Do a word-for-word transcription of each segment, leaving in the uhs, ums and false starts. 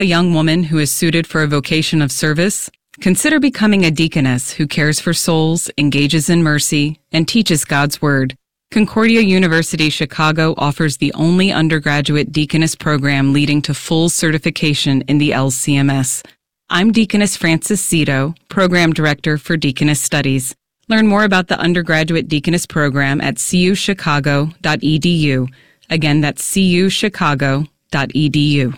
A young woman who is suited for a vocation of service? Consider becoming a deaconess who cares for souls, engages in mercy, and teaches God's Word. Concordia University Chicago offers the only undergraduate deaconess program leading to full certification in the L C M S. I'm Deaconess Frances Zito, Program Director for Deaconess Studies. Learn more about the undergraduate deaconess program at c u chicago dot e d u. Again, that's c u chicago dot e d u.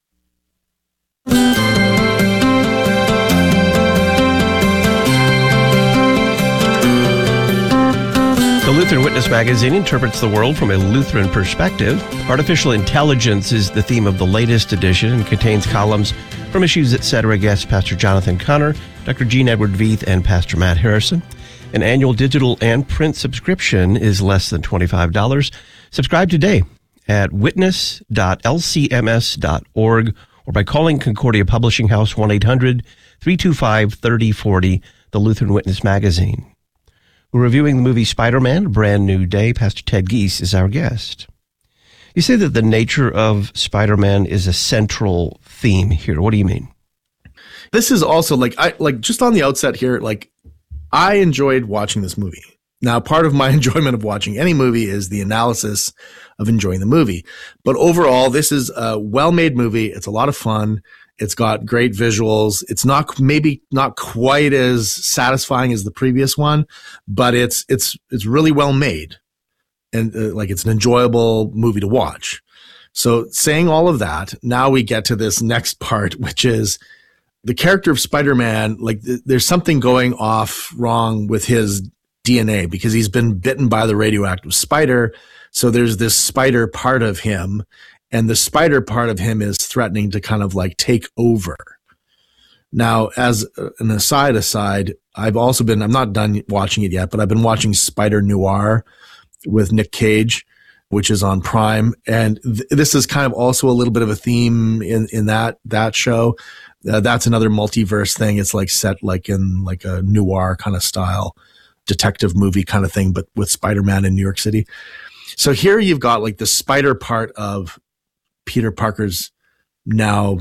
The Lutheran Witness magazine interprets the world from a Lutheran perspective. Artificial intelligence is the theme of the latest edition and contains columns from Issues Etc. guests Pastor Jonathan Connor, Doctor Gene Edward Veith, and Pastor Matt Harrison. An annual digital and print subscription is less than twenty-five dollars. Subscribe today at witness dot l c m s dot org or by calling Concordia Publishing House one eight hundred three two five three zero four zero, the Lutheran Witness magazine. We're reviewing the movie Spider-Man, A Brand New Day. Pastor Ted Giese is our guest. You say that the nature of Spider-Man is a central theme here. What do you mean? This is also like, I like just on the outset here, like I enjoyed watching this movie. Now, part of my enjoyment of watching any movie is the analysis of enjoying the movie. But overall, this is a well-made movie. It's a lot of fun. It's got great visuals. It's not maybe not quite as satisfying as the previous one, but it's it's it's really well made, and uh, like it's an enjoyable movie to watch. So, saying all of that, now we get to this next part, which is the character of Spider-Man. Like, th- there's something going off wrong with his D N A because he's been bitten by the radioactive spider. So there's this spider part of him. And the spider part of him is threatening to kind of like take over. Now, as an aside aside, I've also been, I'm not done watching it yet, but I've been watching Spider Noir with Nick Cage, which is on Prime. And th- this is kind of also a little bit of a theme in, in that, that show. Uh, that's another multiverse thing. It's like set like in like a noir kind of style, detective movie kind of thing, but with Spider-Man in New York City. So here you've got like the spider part of Peter Parker's now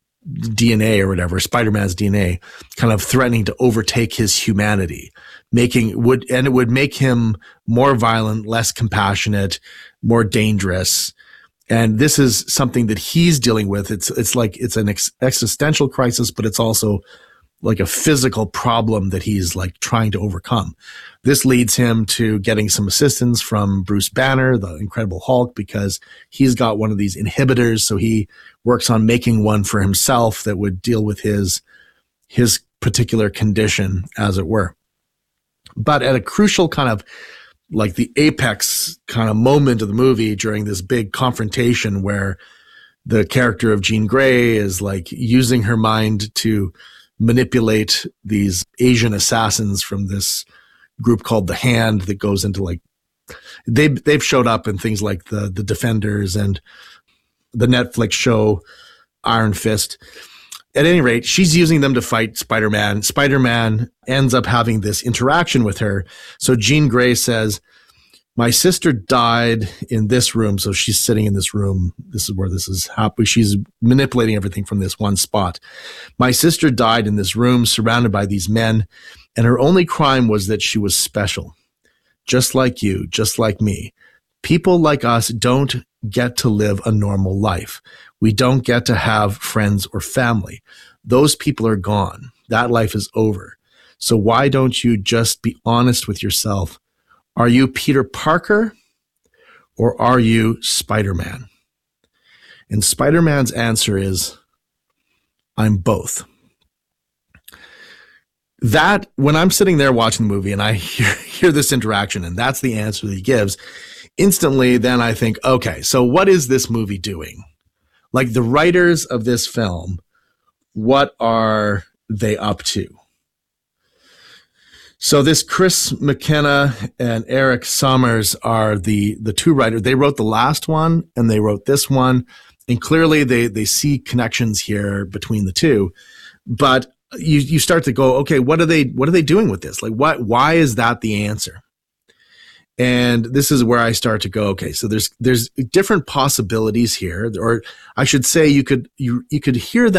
D N A or whatever, Spider-Man's D N A, kind of threatening to overtake his humanity, making would, and it would make him more violent, less compassionate, more dangerous. And this is something that he's dealing with. It's, it's like, it's an ex- existential crisis, but it's also like a physical problem that he's like trying to overcome. This leads him to getting some assistance from Bruce Banner, the Incredible Hulk, because he's got one of these inhibitors. So he works on making one for himself that would deal with his, his particular condition, as it were. But at a crucial kind of like the apex kind of moment of the movie during this big confrontation where the character of Jean Grey is like using her mind to manipulate these Asian assassins from this group called the Hand that goes into like, they, they've showed up in things like the, the Defenders and the Netflix show Iron Fist. At any rate, she's using them to fight Spider-Man. Spider-Man ends up having this interaction with her. So Jean Grey says, my sister died in this room. So she's sitting in this room. This is where this is happening. She's manipulating everything from this one spot. My sister died in this room surrounded by these men, and her only crime was that she was special. Just like you, just like me. People like us don't get to live a normal life. We don't get to have friends or family. Those people are gone. That life is over. So why don't you just be honest with yourself? Are you Peter Parker or are you Spider-Man? And Spider-Man's answer is, I'm both. That, when I'm sitting there watching the movie and I hear, hear this interaction and that's the answer that he gives, instantly then I think, okay, so what is this movie doing? Like the writers of this film, what are they up to? So this Chris McKenna and Eric Sommers are the, the two writers. They wrote the last one and they wrote this one. And clearly they, they see connections here between the two. But you, you start to go, okay, what are they, what are they doing with this? Like what, why is that the answer? And this is where I start to go, okay, so there's there's different possibilities here, or I should say you could you you could hear that